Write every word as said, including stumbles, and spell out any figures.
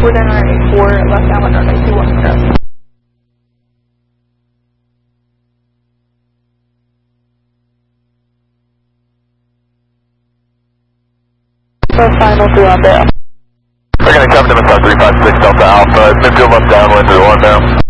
Within runway four, left downwind runway two one zero. So final three on there. We're going to come to Massage three five six Delta Alpha, midfield left downwind to the one now.